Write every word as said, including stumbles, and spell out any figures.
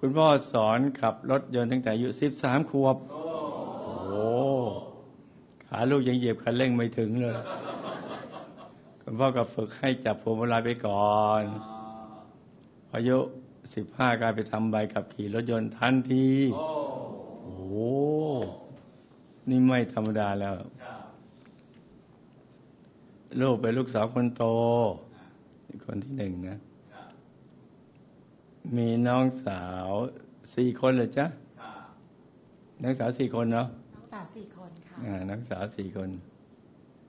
คุณพ่อสอนขับรถยนต์ตั้งแต่อายุสิบสามขวบโอ้โหขาลูกยังเหยียบคันเร่งไม่ถึงเลยคุณพ่อก็ฝึกให้จับพวงมาลัยไปก่อนอายุสิบห้าก็ไปทำใบขับขี่รถยนต์ทันทีโอ้โหนี่ไม่ธรรมดาแล้วลูกเป็นลูกสาวคนโตคนที่หนึ่งนะมีน้องสาวสี่คนเลยจ๊ะน้องสาวสี่คนเนาะน้องสาวสี่คนค่ะอ่าน้องสาวสี่คน